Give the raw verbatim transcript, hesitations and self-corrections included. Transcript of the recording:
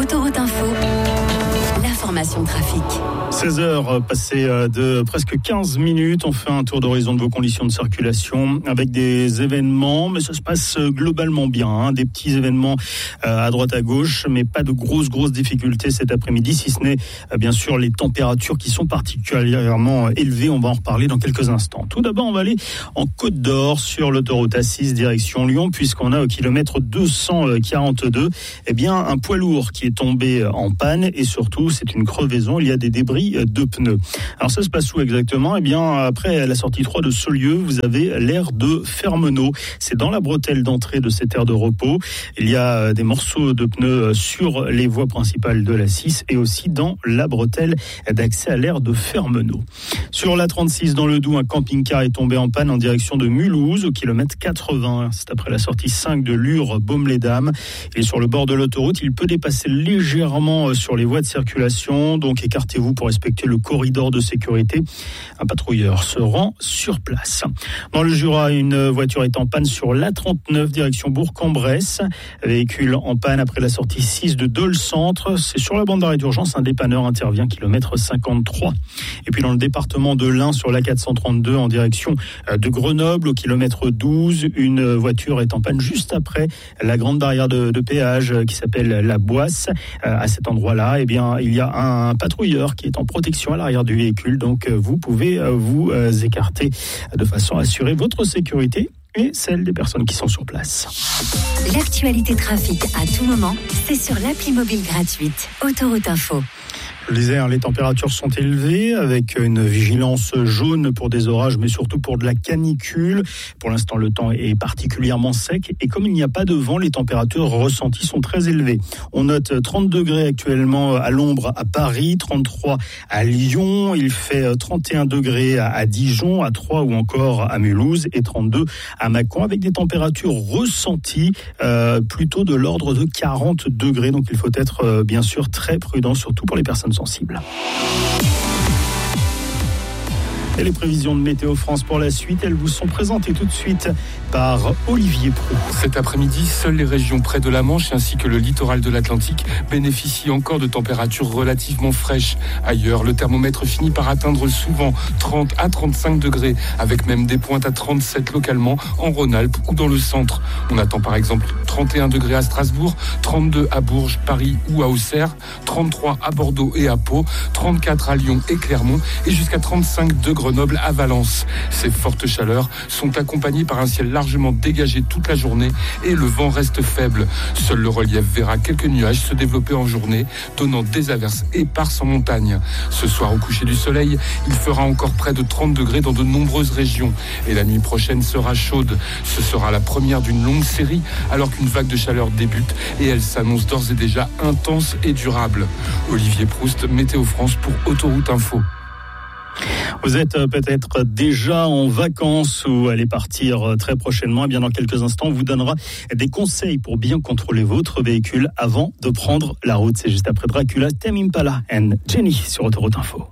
Autoroute Info, l'information trafic. seize heures passées de presque quinze minutes. On fait un tour d'horizon de vos conditions de circulation avec des événements, mais ça se passe globalement bien. Hein. Des petits événements à droite à gauche, mais pas de grosses, grosses difficultés cet après-midi, si ce n'est bien sûr les températures qui sont particulièrement élevées. On va en reparler dans quelques instants. Tout d'abord, on va aller en Côte d'Or sur l'autoroute A six direction Lyon, puisqu'on a au kilomètre deux cent quarante-deux eh bien, un poids lourd qui est tombé en panne et surtout, c'est une crevaison. Il y a des débris de pneus. Alors ça se passe où exactement ? Eh bien, après la sortie trois de Saulieu, vous avez l'aire de Fermenot. C'est dans la bretelle d'entrée de cette aire de repos. Il y a des morceaux de pneus sur les voies principales de l'A six et aussi dans la bretelle d'accès à l'aire de Fermenot. Sur la trente-six dans le Doubs, un camping-car est tombé en panne en direction de Mulhouse au kilomètre quatre-vingts. C'est après la sortie cinq de Lure-Baume-les-Dames. Il est sur le bord de l'autoroute. Il peut dépasser légèrement sur les voies de circulation. Donc écartez-vous pour respecter le corridor de sécurité. Un patrouilleur se rend sur place. Dans le Jura, une voiture est en panne sur l'A trente-neuf direction Bourg-en-Bresse. Véhicule en panne après la sortie six de Dole Centre. C'est sur la bande d'arrêt d'urgence. Un dépanneur intervient kilomètre cinquante-trois. Et puis dans le département de l'Ain sur l'A quatre cent trente-deux en direction de Grenoble au kilomètre douze, une voiture est en panne juste après la grande barrière de, de péage qui s'appelle la Boisse. À cet endroit-là, eh bien, il y a un patrouilleur qui est en protection à l'arrière du véhicule, donc vous pouvez vous écarter de façon à assurer votre sécurité et celle des personnes qui sont sur place. L'actualité trafic à tout moment, c'est sur l'appli mobile gratuite Autoroute Info. Je le disais, les températures sont élevées avec une vigilance jaune pour des orages, mais surtout pour de la canicule. Pour l'instant, le temps est particulièrement sec et comme il n'y a pas de vent, les températures ressenties sont très élevées. On note trente degrés actuellement à l'ombre à Paris, trente-trois à Lyon, il fait trente et un degrés à Dijon, à Troyes ou encore à Mulhouse et trente-deux à Mâcon avec des températures ressenties euh, plutôt de l'ordre de quarante degrés. Donc il faut être euh, bien sûr très prudent, surtout pour les personnes sensibles. Et les prévisions de Météo France pour la suite, elles vous sont présentées tout de suite par Olivier Proux. Cet après-midi, seules les régions près de la Manche ainsi que le littoral de l'Atlantique bénéficient encore de températures relativement fraîches. Ailleurs, le thermomètre finit par atteindre souvent trente à trente-cinq degrés, avec même des pointes à trente-sept localement en Rhône-Alpes ou dans le centre. On attend par exemple trente et un degrés à Strasbourg, trente-deux à Bourges, Paris ou à Auxerre, trente-trois à Bordeaux et à Pau, trente-quatre à Lyon et Clermont et jusqu'à trente-cinq de Grenoble à Valence. Ces fortes chaleurs sont accompagnées par un ciel largement dégagé toute la journée et le vent reste faible. Seul le relief verra quelques nuages se développer en journée, donnant des averses éparses en montagne. Ce soir, au coucher du soleil, il fera encore près de trente degrés dans de nombreuses régions et la nuit prochaine sera chaude. Ce sera la première d'une longue série alors qu'une vague de chaleur débute et elle s'annonce d'ores et déjà intense et durable. Olivier Proust, Météo France pour Autoroute Info. Vous êtes peut-être déjà en vacances ou allez partir très prochainement. Et bien dans quelques instants, on vous donnera des conseils pour bien contrôler votre véhicule avant de prendre la route. C'est juste après Dracula, Tame Impala and Jenny sur Autoroute Info.